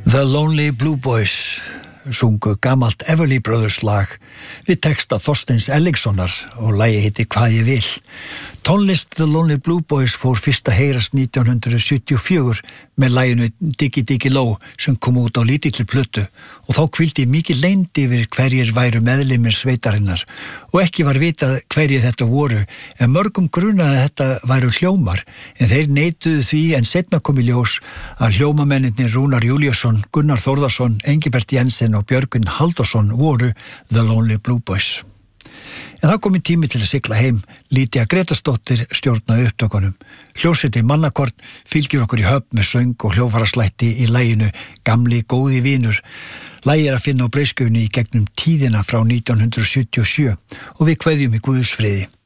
The Lonely Blue Boys sungu gamalt Everly Brothers lag við texta Þorsteins Erlingssonar og lagið heiti Hvað ég vil. Tónlist The Lonely Blue Boys fór fyrst að heyrast 1974 með laginu Diggy Diggy Low sem kom út á lítilli plötu og þá hvíldi mikið leynd yfir hverjir væru meðlimir sveitarinnar og ekki var vitað hverjir þetta voru en mörgum grunaði þetta væru hljómar en þeir neituðu því en seinna kom í ljós að hljómamennirnir Rúnar Júlíusson, Gunnar Þórðarsson, Engibert Jensen og Björgvin Halldórsson voru The Lonely Blue Boys. En það komið tími til að sigla heim. Lýdía Grétarsdóttir stjórnaði upptökunum. Hljómsveitin Mannakorn fylgir okkur í höfn með söng og hljófaraslætti í laginu Gamli góði vinur. Lagið er að finna á breiðskjunni í gegnum tíðina frá 1977 og við kveðjum í Guðs friði.